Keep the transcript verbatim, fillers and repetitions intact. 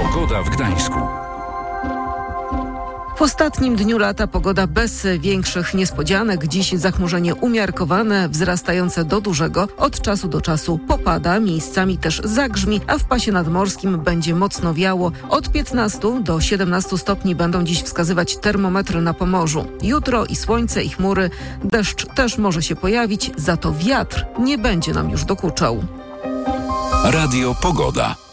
Pogoda w Gdańsku. W ostatnim dniu lata pogoda bez większych niespodzianek. Dziś zachmurzenie umiarkowane, wzrastające do dużego. Od czasu do czasu popada, miejscami też zagrzmi, a w pasie nadmorskim będzie mocno wiało. Od piętnastu do siedemnastu stopni będą dziś wskazywać termometry na Pomorzu. Jutro i słońce, i chmury. Deszcz też może się pojawić, za to wiatr nie będzie nam już dokuczał. Radio Pogoda.